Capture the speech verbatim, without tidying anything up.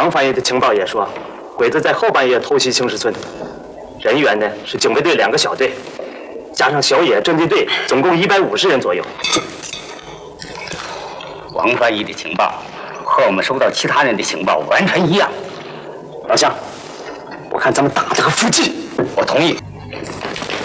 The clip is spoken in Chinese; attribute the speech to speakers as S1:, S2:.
S1: 王翻译的情报也说，鬼子在后半夜偷袭青石村，人员呢是警卫队两个小队，加上小野侦缉队，总共一百五十人左右。
S2: 王翻译的情报和我们收到其他人的情报完全一样。老乡，我看咱们打这个伏击，我同意。